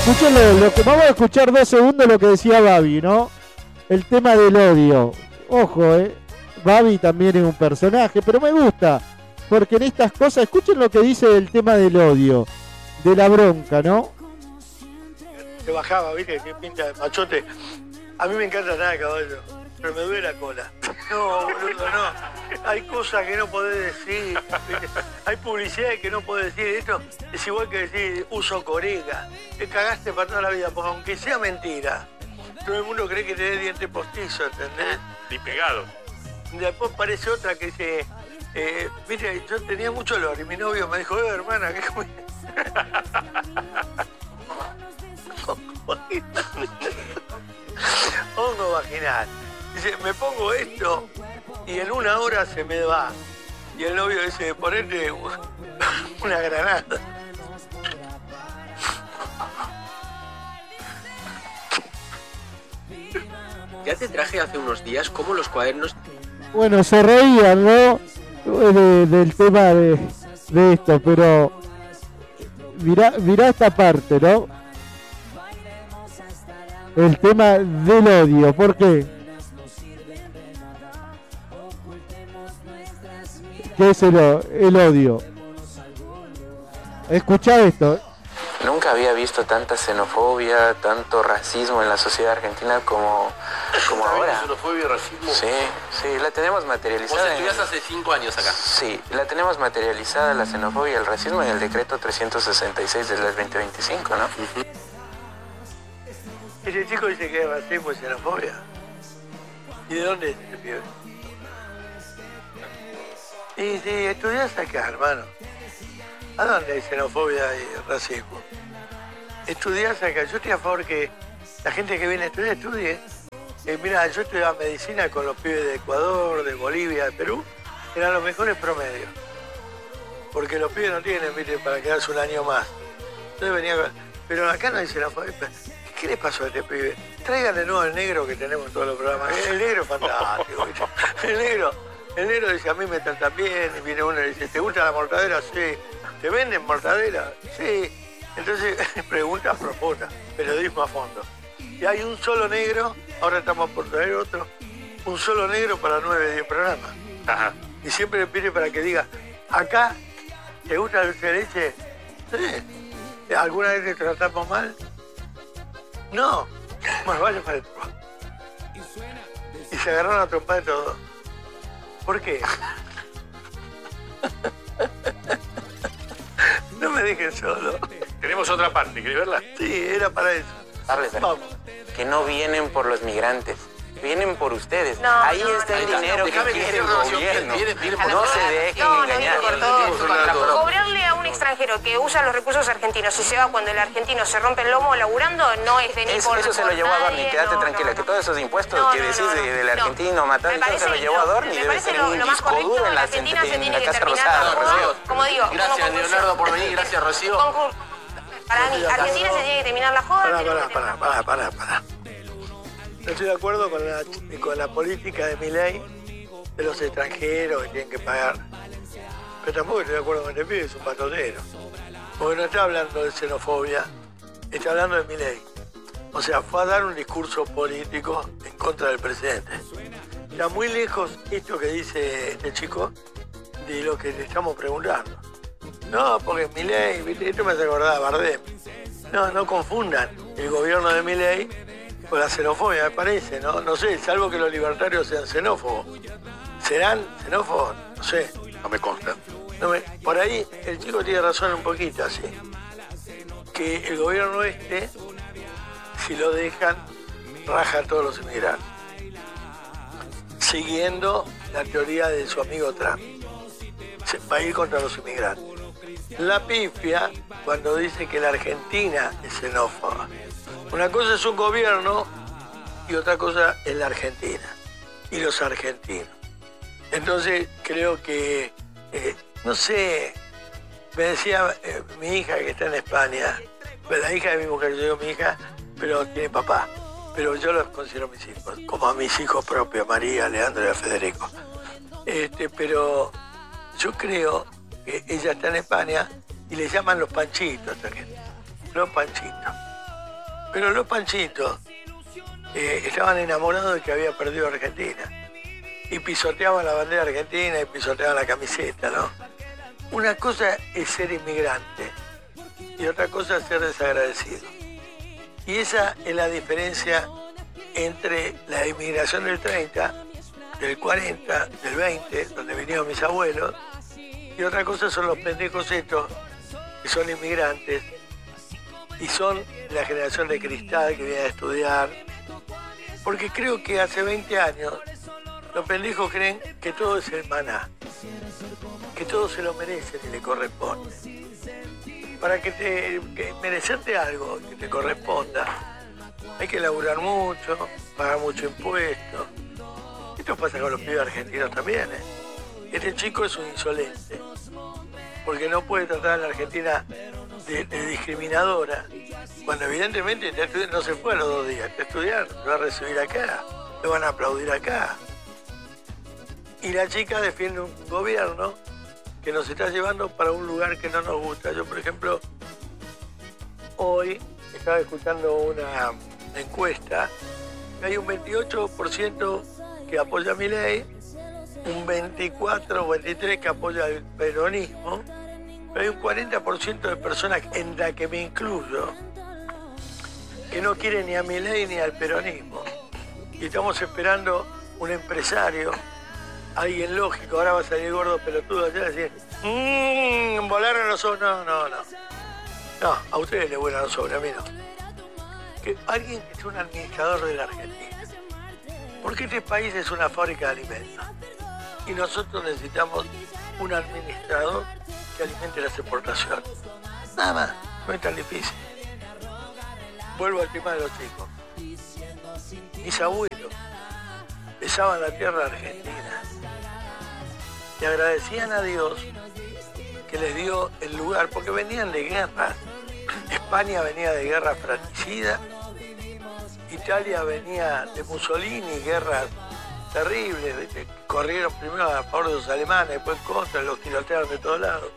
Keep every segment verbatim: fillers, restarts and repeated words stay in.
escuchen lo, lo que vamos a escuchar dos segundos lo que decía Babi, ¿no? El tema del odio. Ojo, eh. Babi también es un personaje, pero me gusta. Porque en estas cosas, escuchen lo que dice el tema del odio, de la bronca, ¿no? Se bajaba, ¿viste? Que pinta de machote. A mí me encanta nada, caballo, pero me duele la cola. No, boludo, no. Hay cosas que no podés decir. ¿viste? Hay publicidades que no podés decir. Esto es igual que decir uso corega. Te cagaste para toda la vida, porque aunque sea mentira, todo el mundo cree que tenés dientes postizos, ¿entendés? Y pegado. Después parece otra que dice, eh, mire, yo tenía mucho olor y mi novio me dijo, eh, hermana, ¿qué comí? Hongo vaginal. Dice, me pongo esto y en una hora se me va. Y el novio dice, ponete una granada. Ya te traje hace unos días cómo los cuadernos... Bueno, se reían, ¿no? De, del tema de, de esto, pero mirá, mirá esta parte, ¿no? El tema del odio, ¿por qué? ¿Qué es el, el odio? Escuchá esto. Nunca había visto tanta xenofobia, tanto racismo en la sociedad argentina como, como ahora. ¿Xenofobia y racismo? Sí, sí, la tenemos materializada. Vos estudiás hace cinco años acá. Sí, la tenemos materializada la xenofobia y el racismo en el decreto trescientos sesenta y seis del veinte veinticinco, ¿no? Uh-huh. Ese chico dice que es racismo y xenofobia. ¿Y de dónde es ese pibe? Y sí, estudiás acá, hermano. ¿A dónde hay xenofobia y racismo? Estudiás acá. Yo estoy a favor que la gente que viene a estudiar, estudie. Eh, mira, yo estudiaba medicina con los pibes de Ecuador, de Bolivia, de Perú. Eran los mejores promedios. Porque los pibes no tienen, viste, para quedarse un año más. Entonces venía... Pero acá no hay xenofobia. ¿Qué le pasó a este pibe? Traigan de nuevo el negro que tenemos en todos los programas. El negro es fantástico, ¿viste? El negro, el negro dice, a mí me tratan bien. Y viene uno y dice, ¿te gusta la mortadera? Sí. ¿Te venden mortadera? Sí. Entonces, preguntas profundas, periodismo a fondo. Y hay un solo negro, ahora estamos por traer otro, un solo negro para nueve, diez programas. Ajá. Y siempre le pide para que diga, acá, ¿te gusta el dulce de leche? Sí. ¿Alguna vez te tratamos mal? No. Bueno, vaya para adentro. Y se agarraron a trompar de todo. ¿Por qué? No me dejen solo. Tenemos otra parte, ¿querés verla? Sí, era para eso. Darles Vamos. que no vienen por los migrantes, vienen por ustedes. No, Ahí no, está no, el no, dinero que déjame que quiere el cierre la oración. gobierno. Viene- viene por No se todos. dejen No, no engañar. viene por todos. Cobrarle a un extranjero que usa los recursos argentinos y se va cuando el argentino se rompe el lomo laburando no es venir Es- por eso se por lo llevó a nadie, Dorni, quédate no, tranquila, no, que no. todos esos impuestos No, que no, decís no, de- no, del no. argentino matando, Me y todo parece- se lo llevó a no, Dorni, me debe parece ser lo- un lo más disco correcto, duro en en la, Argentina se en tiene la que Casa terminar Rosada. la joda. Rocío. Como digo, como Gracias, conclusión. Leonardo, por venir. Gracias, Rocío. Conclu- Para mí, Argentina se tiene que terminar la joda. Pará, tenemos pará, que pará, terminar. pará, pará, pará. No estoy de acuerdo con la, con la política de Milei de los extranjeros que tienen que pagar. Pero tampoco estoy de acuerdo con este pibe, es un patotero. Porque no está hablando de xenofobia, está hablando de Milei. O sea, fue a dar un discurso político en contra del presidente. Está muy lejos esto que dice este chico de lo que le estamos preguntando. No, porque Milei, ¿viste? Esto me hace acordar a Bardem. No, no confundan el gobierno de Milei con la xenofobia, me parece, ¿no? No sé, salvo que los libertarios sean xenófobos. ¿Serán xenófobos? No sé. No me consta. No me- por ahí el chico tiene razón un poquito, así. Que el gobierno este, si lo dejan, raja a todos los inmigrantes. Siguiendo la teoría de su amigo Trump. Se va a ir contra los inmigrantes. La pifia cuando dice que la Argentina es xenófoba. Una cosa es un gobierno y otra cosa es la Argentina y los argentinos. Entonces creo que, eh, no sé, me decía eh, mi hija que está en España, pues la hija de mi mujer, yo digo mi hija, pero tiene papá, pero yo los considero mis hijos, como a mis hijos propios, María, Leandro y a Federico. Este, pero yo creo que ella está en España y le llaman los panchitos, esta gente, los panchitos. Pero los panchitos eh, estaban enamorados de que había perdido Argentina. Y pisoteaban la bandera argentina y pisoteaban la camiseta, ¿no? Una cosa es ser inmigrante y otra cosa es ser desagradecido. Y esa es la diferencia entre la inmigración del treinta, del cuarenta, del veinte, donde vinieron mis abuelos, y otra cosa son los pendejos estos, que son inmigrantes, y son la generación de cristal que viene a estudiar. Porque creo que hace veinte años los pendejos creen que todo es el maná, que todo se lo merecen y le corresponde. Para que te que merecerte algo que te corresponda, hay que laburar mucho, pagar mucho impuesto. Esto pasa con los pibes argentinos también, ¿eh? Este chico es un insolente, porque no puede tratar a la Argentina de, de discriminadora, cuando evidentemente no se fue a los dos días, está a estudiar, lo va a recibir acá, lo van a aplaudir acá. Y la chica defiende un gobierno que nos está llevando para un lugar que no nos gusta. Yo, por ejemplo, hoy estaba escuchando una encuesta, hay un veintiocho por ciento que apoya a Milei, un veinticuatro o veintitrés por ciento que apoya el peronismo, pero hay un cuarenta por ciento de personas, en la que me incluyo, que no quieren ni a Milei ni al peronismo. Y estamos esperando un empresario, alguien lógico, ahora va a salir gordo pelotudo allá y decir, mmm, volaron los ojos. No, no, no. No, a ustedes les vuelan los ojos, a mí no. Que alguien que sea un administrador de la Argentina. Porque este país es una fábrica de alimentos. Y nosotros necesitamos un administrador que alimente las exportaciones. Nada más, no es tan difícil. Vuelvo al tema de los chicos. Mis abuelos besaban la tierra argentina y agradecían a Dios que les dio el lugar, porque venían de guerra. España venía de guerra fratricida, Italia venía de Mussolini, guerras terribles, ¿viste? Corrieron primero a favor de los alemanes, después contra, los tirotearon de todos lados.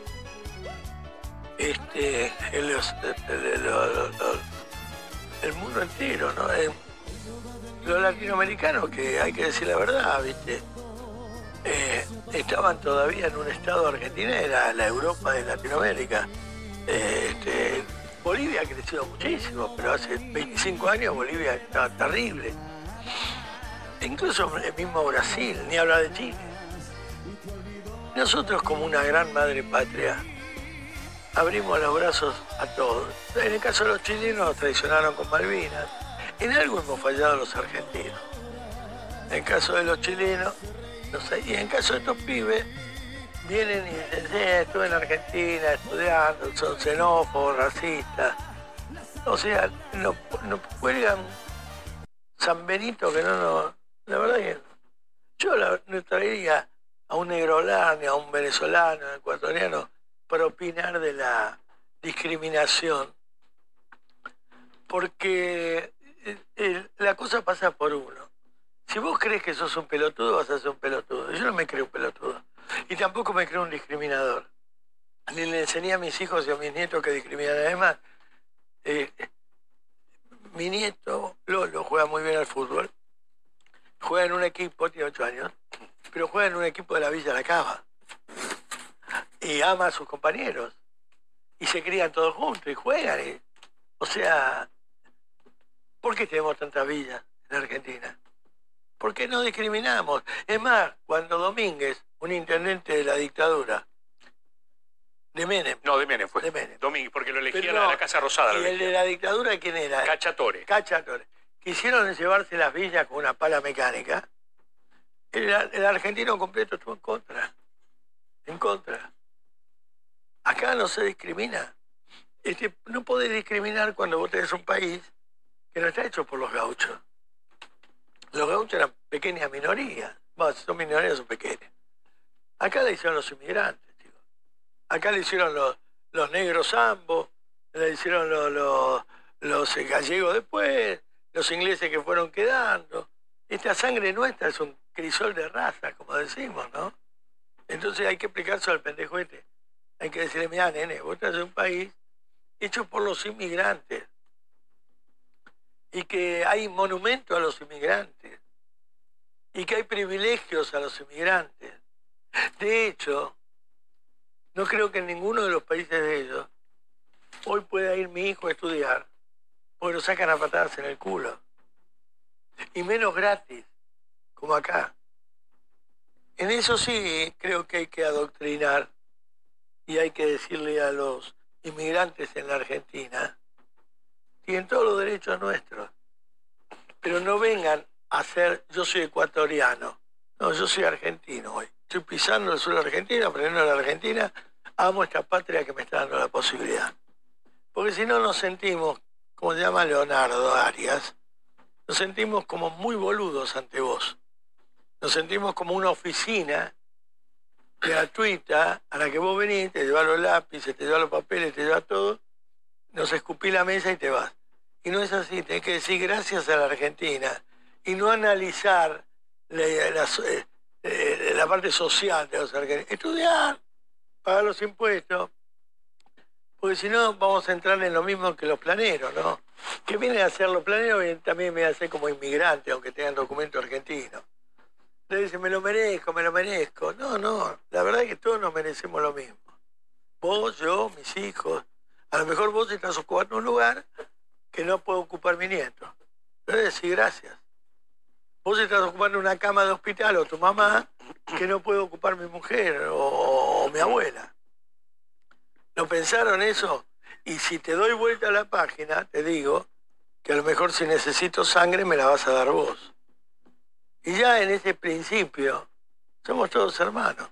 Este, el, los, el, el, los, los, el mundo entero, ¿no? El, los latinoamericanos, que hay que decir la verdad, ¿viste? Eh, estaban todavía en un estado argentino, era la Europa de Latinoamérica. Eh, este, Bolivia ha crecido muchísimo, pero hace veinticinco años Bolivia estaba terrible. E incluso el mismo Brasil, ni hablar de Chile. Nosotros, como una gran madre patria, abrimos los brazos a todos. En el caso de los chilenos, nos traicionaron con Malvinas. En algo hemos fallado los argentinos. En el caso de los chilenos, no sé, y en el caso de estos pibes, vienen y dicen, sí, estuve en Argentina estudiando, son xenófobos, racistas. O sea, nos no cuelgan San Benito que no nos... La verdad que yo la, no traería a un negrolano, a un venezolano, a un ecuatoriano, para opinar de la discriminación. Porque el, el, la cosa pasa por uno. Si vos crees que sos un pelotudo, vas a ser un pelotudo. Yo no me creo un pelotudo. Y tampoco me creo un discriminador. Ni le enseñé a mis hijos y a mis nietos que discriminan. Además, eh, mi nieto, Lolo, juega muy bien al fútbol. Juega en un equipo, tiene ocho años, pero juega en un equipo de la Villa La Cava. Y ama a sus compañeros. Y se crían todos juntos y juegan. Y, o sea, ¿por qué tenemos tantas villas en Argentina? ¿Por qué no discriminamos? Es más, cuando Domínguez, un intendente de la dictadura, de Menem. No, de Menem fue. De Menem. Domínguez, porque lo elegía no, la, la Casa Rosada. ¿Y el de la dictadura quién era? Cachatore. Cachatore. Quisieron llevarse las villas con una pala mecánica. El, el argentino completo estuvo en contra. En contra. Acá no se discrimina. Este, no podés discriminar cuando vos tenés un país que no está hecho por los gauchos. Los gauchos eran pequeñas minorías. Bueno, si son minorías, son pequeñas. Acá le hicieron los inmigrantes, tío. Acá le hicieron los, los negros zambos, le hicieron los, los, los gallegos después, los ingleses que fueron quedando. Esta sangre nuestra es un crisol de raza, como decimos, ¿no? Entonces hay que explicarse al pendejo este. Hay que decirle, mira, nene, vos estás en un país hecho por los inmigrantes. y que hay monumentos a los inmigrantes y que hay privilegios a los inmigrantes. De hecho, no creo que en ninguno de los países de ellos hoy pueda ir mi hijo a estudiar porque lo sacan a patadas en el culo. Y menos gratis, como acá. En eso sí creo que hay que adoctrinar y hay que decirle a los inmigrantes en la Argentina, tienen todos los derechos nuestros, pero no vengan a ser, yo soy ecuatoriano, no, yo soy argentino hoy. Estoy pisando el suelo argentino, aprendiendo a la Argentina, amo esta patria que me está dando la posibilidad. Porque si no nos sentimos, como se llama Leonardo Arias, nos sentimos como muy boludos ante vos. Nos sentimos como una oficina gratuita a la que vos venís, te llevas los lápices, te llevas los papeles, te llevas todo, nos escupís la mesa y te vas. Y no es así, tenés que decir gracias a la Argentina y no analizar la, la, la, la parte social de los argentinos. Estudiar, pagar los impuestos, porque si no vamos a entrar en lo mismo que los planeros, ¿no? Que vienen a hacer los planeros y también me hacen como inmigrante, aunque tengan documento argentino. Le dicen, me lo merezco, me lo merezco. No, no, la verdad es que todos nos merecemos lo mismo. Vos, yo, mis hijos. A lo mejor vos estás ocupando un lugar que no puede ocupar mi nieto. Le decís gracias. Vos estás ocupando una cama de hospital o tu mamá que no puede ocupar mi mujer o, o mi abuela. ¿No pensaron eso? Y si te doy vuelta a la página, te digo que a lo mejor si necesito sangre me la vas a dar vos. Y ya en ese principio somos todos hermanos.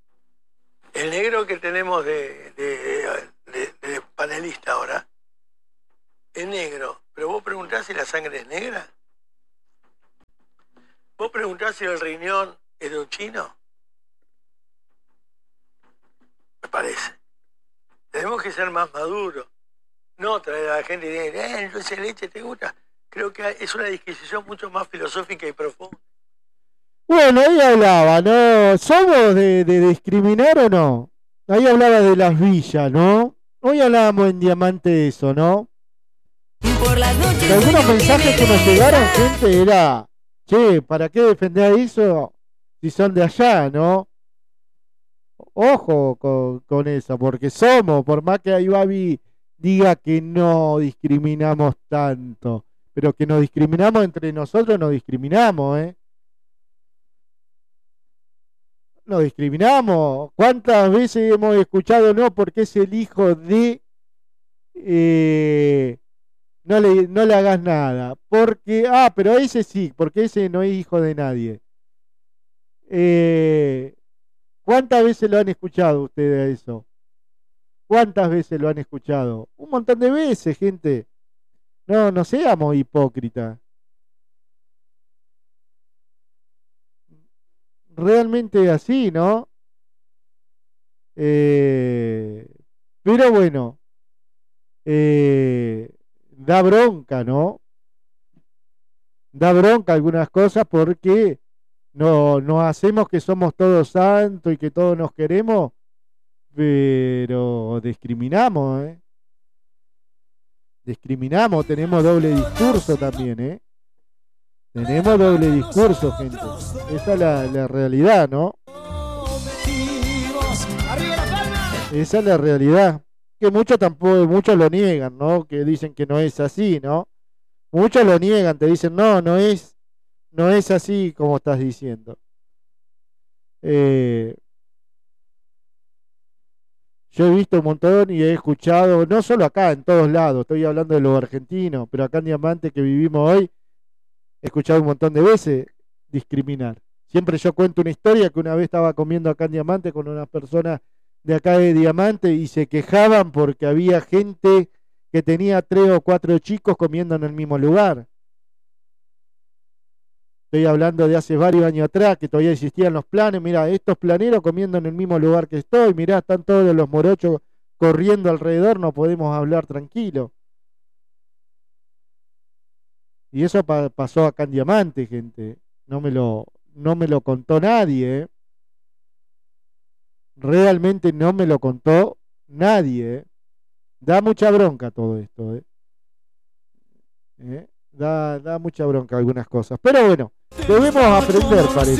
El negro que tenemos de, de, de, de panelista ahora es negro, pero vos preguntás si la sangre es negra. Vos preguntás si el riñón es de un chino. Me parece. Tenemos que ser más maduros. No traer a la gente y decir, eh, dulce de leche te gusta. Creo que es una disquisición mucho más filosófica y profunda. Bueno, ahí hablaba, ¿no? ¿Somos de, de discriminar o no? Ahí hablaba de las villas, ¿no? Hoy hablábamos en Diamante eso, ¿no? Por las noches Algunos mensajes que nos llegaron, gente, era, che, ¿para qué defender eso si son de allá, no? Ojo con, con eso, porque somos, por más que ahí Babi diga que no discriminamos tanto, pero que nos discriminamos entre nosotros, nos discriminamos, ¿eh? Nos discriminamos. ¿Cuántas veces hemos escuchado no? Porque es el hijo de... Eh, no, le, no le hagas nada. Porque... Ah, pero ese sí, porque ese no es hijo de nadie. Eh, ¿Cuántas veces lo han escuchado ustedes eso? ¿Cuántas veces lo han escuchado? Un montón de veces, gente. No, no seamos hipócritas. Realmente así, ¿no? Eh, pero bueno, eh, da bronca, ¿no? Da bronca algunas cosas porque no, nos hacemos que somos todos santos y que todos nos queremos, pero discriminamos, ¿eh? Discriminamos, tenemos doble discurso también, ¿eh? Tenemos doble discurso, gente. Esa es la, la realidad, ¿no? Esa es la realidad. Que muchos tampoco, muchos lo niegan, ¿no? Que dicen que no es así, ¿no? Muchos lo niegan, te dicen, no, no es, no es así como estás diciendo. Eh, yo he visto un montón y he escuchado, no solo acá, en todos lados, estoy hablando de los argentinos, pero acá en Diamante que vivimos hoy, he escuchado un montón de veces discriminar. Siempre yo cuento una historia que una vez estaba comiendo acá en Diamante con unas personas de acá de Diamante y se quejaban porque había gente que tenía tres o cuatro chicos comiendo en el mismo lugar. Estoy hablando de hace varios años atrás, que todavía existían los planes. Mira, estos planeros comiendo en el mismo lugar que estoy. Mirá, están todos los morochos corriendo alrededor, no podemos hablar tranquilo. Y eso pa pasó acá en Diamante, gente. No me lo, no me lo contó nadie, ¿eh? Realmente no me lo contó nadie, ¿eh? Da mucha bronca todo esto, ¿eh? ¿Eh? Da, da mucha bronca algunas cosas. Pero bueno, debemos aprender, parece.